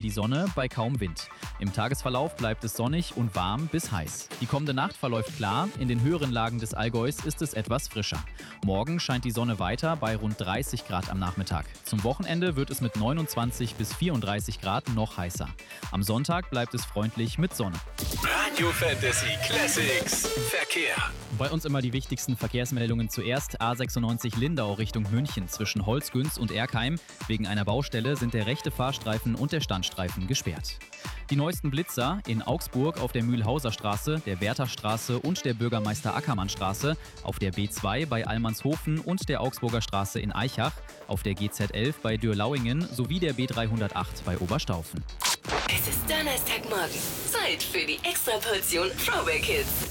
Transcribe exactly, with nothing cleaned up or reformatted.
die Sonne bei kaum Wind. Im Tagesverlauf bleibt es sonnig und warm bis heiß. Die kommende Nacht verläuft klar, in den höheren Lagen des Allgäus ist es etwas frischer. Morgen scheint die Sonne weiter bei rund dreißig Grad am Nachmittag. Zum Wochenende wird es mit neunundzwanzig bis vierunddreißig Grad noch heißer. Am Sonntag bleibt es freundlich mit Sonne. Radio Fantasy Classics Verkehr. Bei uns immer die wichtigsten Verkehrsmeldungen zuerst. A sechsundneunzig Lindau Richtung München zwischen Holzgünz und Erkheim. Wegen einer Baustelle sind der rechte Fahrstreifen und der Standstreifen gesperrt. Die neuesten Blitzer in Augsburg auf der Mühlhauser Straße, der Wertherstraße und der Bürgermeister Ackermann Straße, auf der B zwei bei Allmannshofen und der Augsburger Straße in Aichach, auf der G Z elf bei Dürlauingen sowie der B dreihundertacht bei Oberstaufen. Es ist Donnerstagmorgen. Zeit für die Extraportion Throwback Hits.